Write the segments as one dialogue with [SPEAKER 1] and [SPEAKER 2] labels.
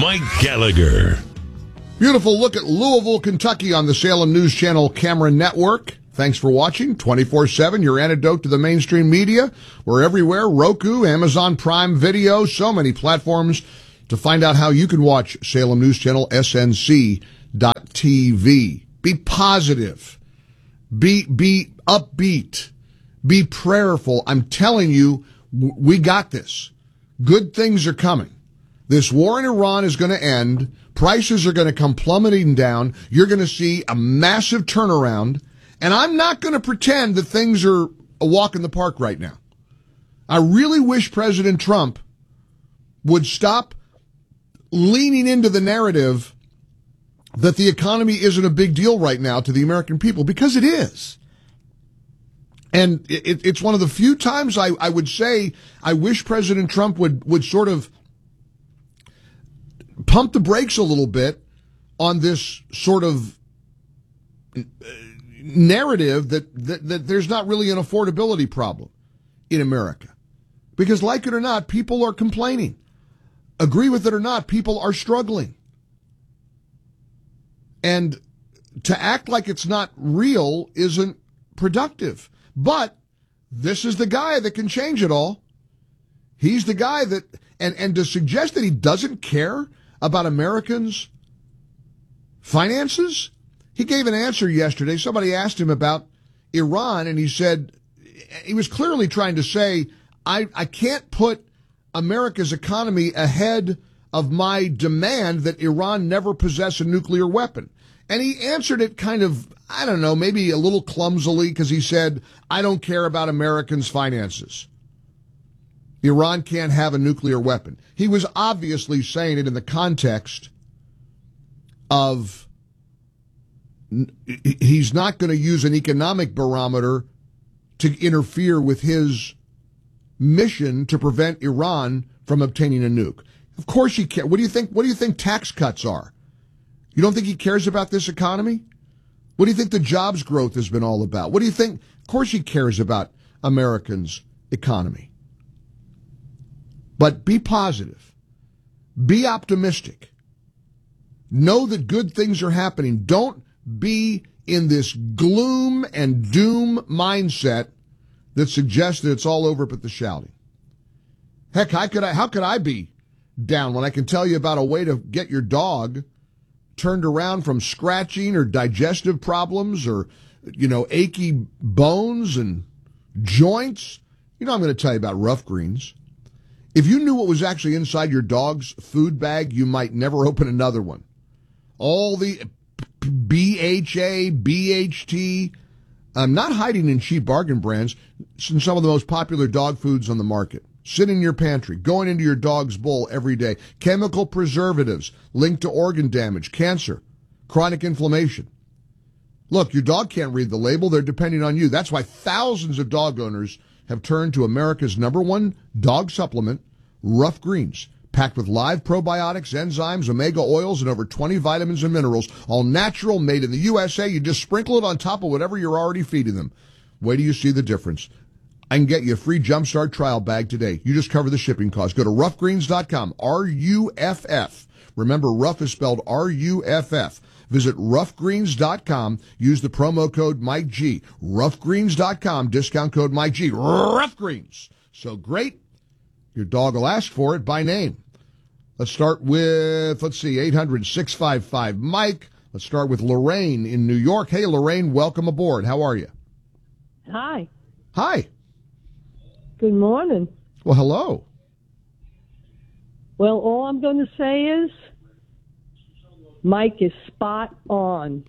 [SPEAKER 1] Mike Gallagher.
[SPEAKER 2] Beautiful look at Louisville, Kentucky on the Salem News Channel Cameron Network. Thanks for watching 24/7, your antidote to the mainstream media. We're everywhere, Roku, Amazon Prime Video, so many platforms to find out how you can watch Salem News Channel, snc.tv. Be positive. Be upbeat. Be prayerful. I'm telling you, we got this. Good things are coming. This war in Iran is going to end. Prices are going to come plummeting down. You're going to see a massive turnaround. And I'm not going to pretend that things are a walk in the park right now. I really wish President Trump would stop leaning into the narrative that the economy isn't a big deal right now to the American people, because it is. And it's one of the few times I would say I wish President Trump would sort of pump the brakes a little bit on this sort of narrative that there's not really an affordability problem in America. Because like it or not, people are complaining. Agree with it or not, people are struggling. And to act like it's not real isn't productive. But this is the guy that can change it all. He's the guy that, and to suggest that he doesn't care about Americans' finances? He gave an answer yesterday. Somebody asked him about Iran, and he said, he was clearly trying to say, I can't put America's economy ahead of my demand that Iran never possess a nuclear weapon. And he answered it kind of, I don't know, maybe a little clumsily, because he said, I don't care about Americans' finances. Iran can't have a nuclear weapon. He was obviously saying it in the context of he's not going to use an economic barometer to interfere with his mission to prevent Iran from obtaining a nuke. Of course he cares. What do you think tax cuts are? You don't think he cares about this economy? What do you think the jobs growth has been all about? What do you think? Of course he cares about Americans' economy. But be positive. Be optimistic. Know that good things are happening. Don't be in this gloom and doom mindset that suggests that it's all over but the shouting. Heck, how could I be down when I can tell you about a way to get your dog turned around from scratching or digestive problems or, achy bones and joints? I'm going to tell you about Rough Greens. If you knew what was actually inside your dog's food bag, you might never open another one. All the BHA, BHT, not hiding in cheap bargain brands, some of the most popular dog foods on the market. Sit in your pantry, going into your dog's bowl every day. Chemical preservatives linked to organ damage, cancer, chronic inflammation. Look, your dog can't read the label. They're depending on you. That's why thousands of dog owners have turned to America's #1 dog supplement, Rough Greens, packed with live probiotics, enzymes, omega oils, and over 20 vitamins and minerals, all natural, made in the USA. You just sprinkle it on top of whatever you're already feeding them. Wait till you see the difference. I can get you a free Jumpstart trial bag today. You just cover the shipping cost. Go to roughgreens.com, R-U-F-F. Remember, Rough is spelled R-U-F-F. Visit roughgreens.com. Use the promo code Mike G. Roughgreens.com, discount code Mike G. Rough Greens. So great, your dog will ask for it by name. Let's start with, 800-655-Mike. Let's start with Lorraine in New York. Hey, Lorraine, welcome aboard. How are you?
[SPEAKER 3] Hi.
[SPEAKER 2] Hi.
[SPEAKER 3] Good morning.
[SPEAKER 2] Well, hello.
[SPEAKER 3] Well, all I'm going to say is Mike is spot on.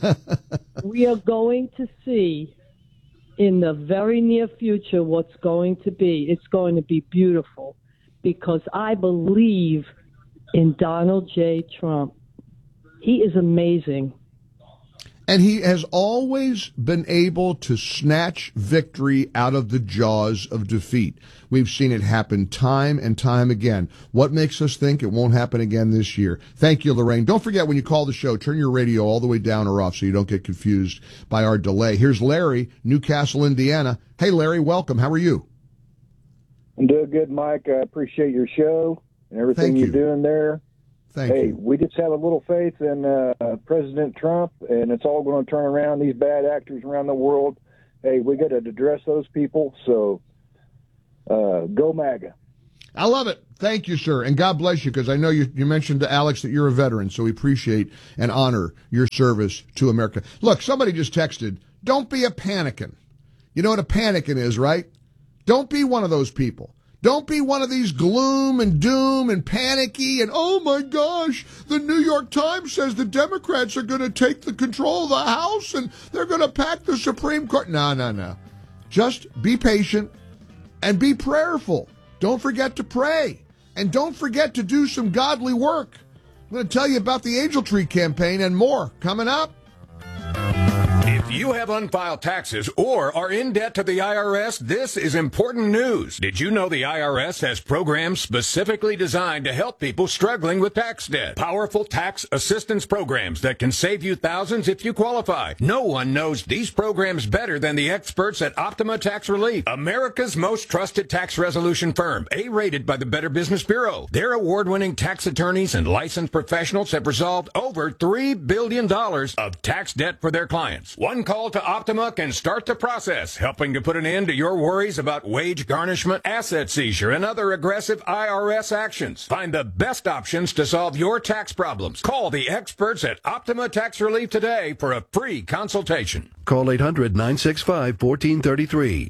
[SPEAKER 3] We are going to see in the very near future what's going to be. It's going to be beautiful because I believe in Donald J. Trump. He is amazing.
[SPEAKER 2] And he has always been able to snatch victory out of the jaws of defeat. We've seen it happen time and time again. What makes us think it won't happen again this year? Thank you, Lorraine. Don't forget, when you call the show, turn your radio all the way down or off so you don't get confused by our delay. Here's Larry, Newcastle, Indiana. Hey, Larry, welcome. How are you?
[SPEAKER 4] I'm doing good, Mike. I appreciate your show and everything you're doing there.
[SPEAKER 2] Thank you.
[SPEAKER 1] We just have a little faith in President Trump, and it's all going to turn around. These bad actors around the world, hey, we got to address those people. So go MAGA.
[SPEAKER 2] I love it. Thank you, sir. And God bless you, because I know you mentioned to Alex that you're a veteran, so we appreciate and honor your service to America. Look, somebody just texted, don't be a panican. You know what a panican is, right? Don't be one of those people. Don't be one of these gloom and doom and panicky and, oh my gosh, the New York Times says the Democrats are going to take the control of the House and they're going to pack the Supreme Court. No. Just be patient and be prayerful. Don't forget to pray. And don't forget to do some godly work. I'm going to tell you about the Angel Tree campaign and more coming up.
[SPEAKER 4] If you have unfiled taxes or are in debt to the IRS, this is important news. Did you know the IRS has programs specifically designed to help people struggling with tax debt? Powerful tax assistance programs that can save you thousands if you qualify. No one knows these programs better than the experts at Optima Tax Relief, America's most trusted tax resolution firm, A-rated by the Better Business Bureau. Their award-winning tax attorneys and licensed professionals have resolved over $3 billion of tax debt for their clients. One call to Optima can start the process, helping to put an end to your worries about wage garnishment, asset seizure, and other aggressive IRS actions. Find the best options to solve your tax problems. Call the experts at Optima Tax Relief today for a free consultation.
[SPEAKER 5] Call 800-965-1433.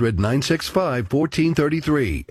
[SPEAKER 5] 800-965-1433.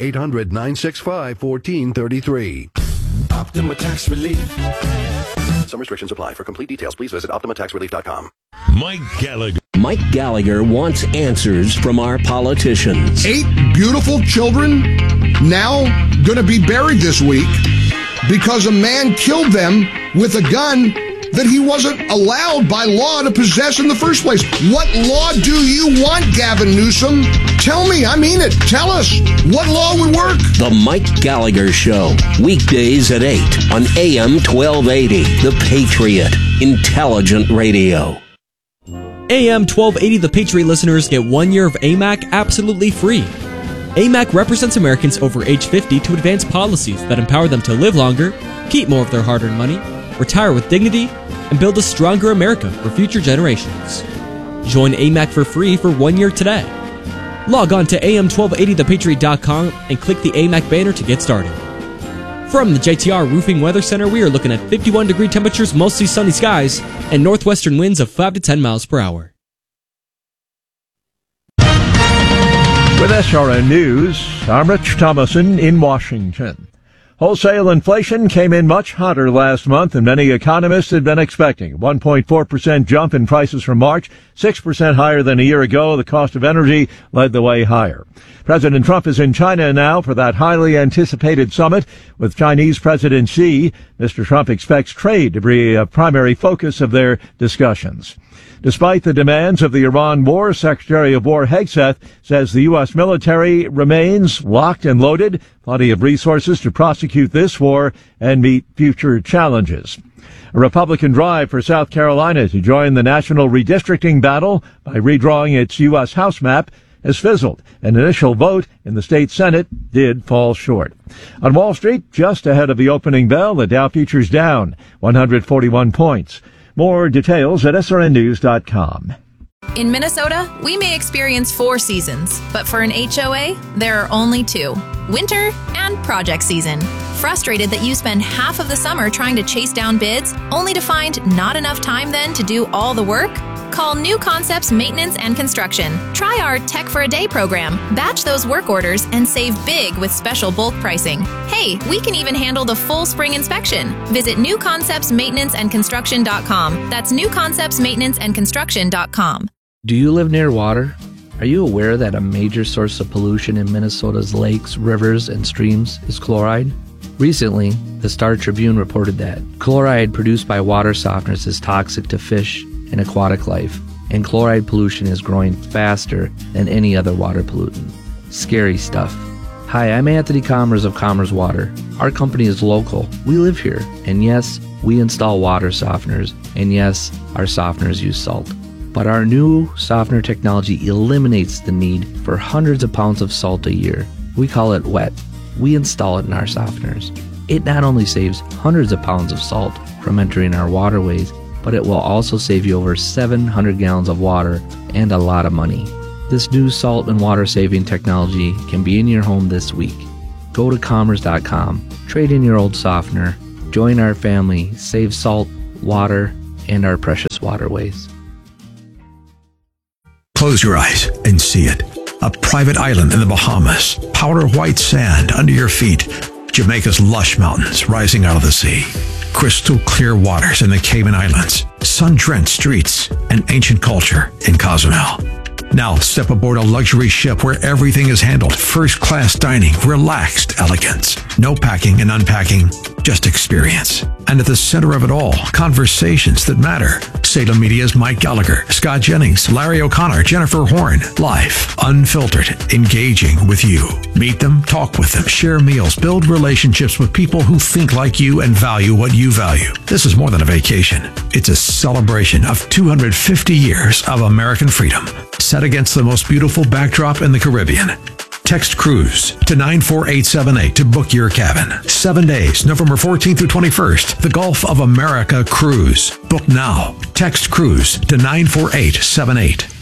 [SPEAKER 5] 800-965-1433.
[SPEAKER 6] Optima Tax Relief.
[SPEAKER 5] Some restrictions apply. For complete details, please visit OptimaTaxRelief.com.
[SPEAKER 6] Mike Gallagher.
[SPEAKER 7] Mike Gallagher wants answers from our politicians.
[SPEAKER 2] 8 beautiful children now going to be buried this week because a man killed them with a gun that he wasn't allowed by law to possess in the first place. What law do you want, Gavin Newsom? Tell me. I mean it. Tell us. What law would work?
[SPEAKER 7] The Mike Gallagher Show. Weekdays at 8 on AM 1280. The Patriot. Intelligent radio.
[SPEAKER 8] AM 1280 The Patriot listeners get 1 year of AMAC absolutely free. AMAC represents Americans over age 50 to advance policies that empower them to live longer, keep more of their hard-earned money, retire with dignity, and build a stronger America for future generations. Join AMAC for free for 1 year today. Log on to am1280thepatriot.com and click the AMAC banner to get started. From the JTR Roofing Weather Center, we are looking at 51-degree temperatures, mostly sunny skies, and northwestern winds of 5 to 10 miles per hour.
[SPEAKER 9] With SRN News, I'm Rich Thomason in Washington. Wholesale inflation came in much hotter last month than many economists had been expecting. 1.4% jump in prices from March, 6% higher than a year ago. The cost of energy led the way higher. President Trump is in China now for that highly anticipated summit with Chinese President Xi. Mr. Trump expects trade to be a primary focus of their discussions. Despite the demands of the Iran war, Secretary of War Hegseth says the U.S. military remains locked and loaded, plenty of resources to prosecute this war and meet future challenges. A Republican drive for South Carolina to join the national redistricting battle by redrawing its U.S. House map has fizzled. An initial vote in the state Senate did fall short. On Wall Street, just ahead of the opening bell, the Dow futures down 141 points. More details at srnnews.com.
[SPEAKER 10] In Minnesota, we may experience 4 seasons, but for an HOA, there are only 2. Winter and project season. Frustrated that you spend half of the summer trying to chase down bids, only to find not enough time then to do all the work? Call New Concepts Maintenance and Construction. Try our Tech for a Day program. Batch those work orders and save big with special bulk pricing. Hey, we can even handle the full spring inspection. Visit newconceptsmaintenanceandconstruction.com. That's newconceptsmaintenanceandconstruction.com.
[SPEAKER 11] Do you live near water? Are you aware that a major source of pollution in Minnesota's lakes, rivers, and streams is chloride? Recently, the Star Tribune reported that chloride produced by water softeners is toxic to fish and aquatic life, and chloride pollution is growing faster than any other water pollutant. Scary stuff. Hi, I'm Anthony Commerce of Commerce Water. Our company is local. We live here, and yes, we install water softeners, and yes, our softeners use salt. But our new softener technology eliminates the need for hundreds of pounds of salt a year. We call it wet. We install it in our softeners. It not only saves hundreds of pounds of salt from entering our waterways, but it will also save you over 700 gallons of water and a lot of money. This new salt and water saving technology can be in your home this week. Go to commerce.com, trade in your old softener, join our family, save salt, water, and our precious waterways.
[SPEAKER 12] Close your eyes and see it. A private island in the Bahamas, powder white sand under your feet, Jamaica's lush mountains rising out of the sea, crystal clear waters in the Cayman Islands, sun-drenched streets, and ancient culture in Cozumel. Now step aboard a luxury ship where everything is handled, first-class dining, relaxed elegance. No packing and unpacking, just experience. And at the center of it all, conversations that matter. Salem Media's Mike Gallagher, Scott Jennings, Larry O'Connor, Jennifer Horn. Live, unfiltered, engaging with you. Meet them, talk with them, share meals, build relationships with people who think like you and value what you value. This is more than a vacation. It's a celebration of 250 years of American freedom, set against the most beautiful backdrop in the Caribbean. Text Cruise to 94878 to book your cabin. 7 days, November 14th through 21st. The Gulf of America Cruise. Book now. Text Cruise to 94878.